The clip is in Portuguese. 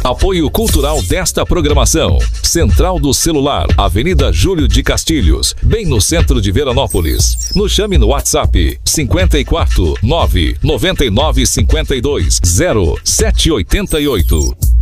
Apoio cultural desta programação. Central do Celular, Avenida Júlio de Castilhos, bem no centro de Veranópolis. Nos chame no WhatsApp 54 9 99 52 0788.